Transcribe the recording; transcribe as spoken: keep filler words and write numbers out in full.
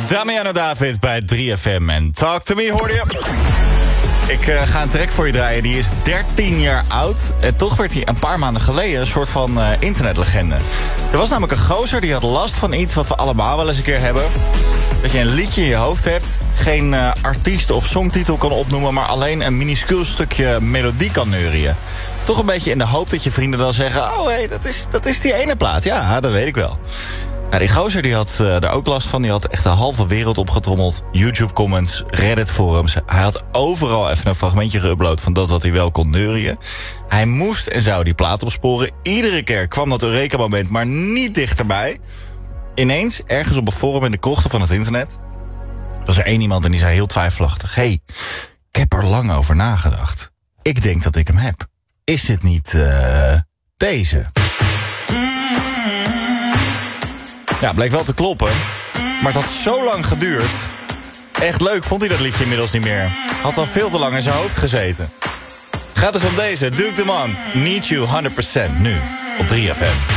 Damiano David bij drie F M en Talk to Me hoorde je. Ik uh, ga een track voor je draaien, die is dertien jaar oud. En toch werd hij een paar maanden geleden een soort van uh, internetlegende. Er was namelijk een gozer die had last van iets wat we allemaal wel eens een keer hebben. Dat je een liedje in je hoofd hebt, geen uh, artiest of songtitel kan opnoemen, maar alleen een minuscuul stukje melodie kan neurien. Toch een beetje in de hoop dat je vrienden dan zeggen, oh hé, hey, dat, is, dat is die ene plaat. Ja, dat weet ik wel. Nou, die gozer die had uh, daar ook last van. Die had echt de halve wereld opgetrommeld. YouTube comments, Reddit forums. Hij had overal even een fragmentje geüpload van dat wat hij wel kon neurien. Hij moest en zou die plaat opsporen. Iedere keer kwam dat Eureka moment maar niet dichterbij. Ineens, ergens op een forum in de krochten van het internet, was er één iemand en die zei heel twijfelachtig, hé, hey, ik heb er lang over nagedacht. Ik denk dat ik hem heb. Is dit niet uh, deze? Ja, bleek wel te kloppen. Maar het had zo lang geduurd. Echt leuk vond hij dat liedje inmiddels niet meer. Had al veel te lang in zijn hoofd gezeten. Gaat dus om deze, Duke Dumont, Need You honderd procent, nu op drie F M.